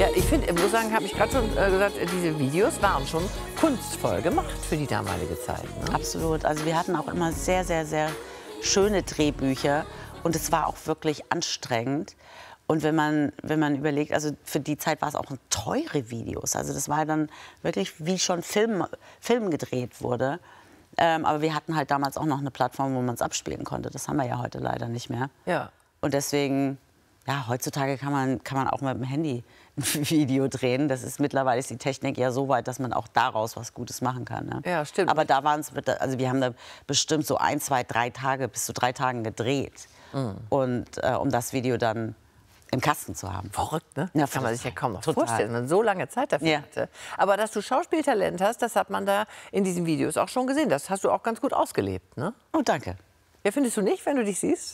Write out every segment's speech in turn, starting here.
Ja, ich finde, ich muss sagen, habe ich gerade schon gesagt, diese Videos waren schon kunstvoll gemacht für die damalige Zeit. Ne? Absolut. Also wir hatten auch immer sehr, sehr, sehr schöne Drehbücher und es war auch wirklich anstrengend. Und wenn man überlegt, also für die Zeit war es auch teure Videos. Also das war dann wirklich, wie schon Film gedreht wurde. Aber wir hatten halt damals auch noch eine Plattform, wo man es abspielen konnte. Das haben wir ja heute leider nicht mehr. Ja. Und deswegen, ja, heutzutage kann man auch mit dem Handy ein Video drehen. Das ist mittlerweile ist die Technik ja so weit, dass man auch daraus was Gutes machen kann. Ne? Ja, stimmt. Aber da waren es, also wir haben da bestimmt so 1, 2, 3 Tage, bis zu 3 Tagen gedreht. Und um das Video dann im Kasten zu haben. Verrückt, ne? Ja, kann man sich ja kaum noch total vorstellen, wenn man so lange Zeit dafür hatte. Aber dass du Schauspieltalent hast, das hat man da in diesen Videos auch schon gesehen. Das hast du auch ganz gut ausgelebt, ne? Oh, danke. Ja, findest du nicht, wenn du dich siehst?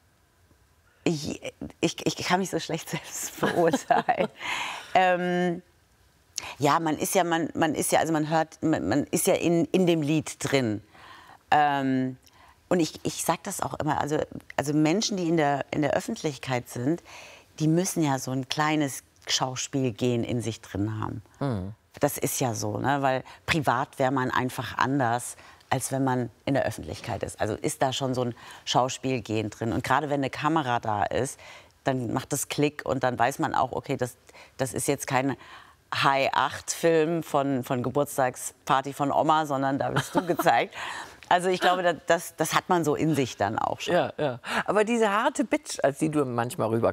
Ich kann mich so schlecht selbst beurteilen. Ja, man ist ja in dem Lied drin. Und ich sage das auch immer, also Menschen, die in der Öffentlichkeit sind, die müssen ja so ein kleines Schauspielgehen in sich drin haben. Das ist ja so, ne? Weil privat wäre man einfach anders, als wenn man in der Öffentlichkeit ist. Also ist da schon so ein Schauspielgehen drin. Und gerade wenn eine Kamera da ist, dann macht das Klick und dann weiß man auch, okay, das ist jetzt kein High-8-Film von Geburtstagsparty von Oma, sondern da wirst du gezeigt. Also ich glaube, das hat man so in sich dann auch schon. Ja, ja. Aber diese harte Bitch, als die du manchmal rüber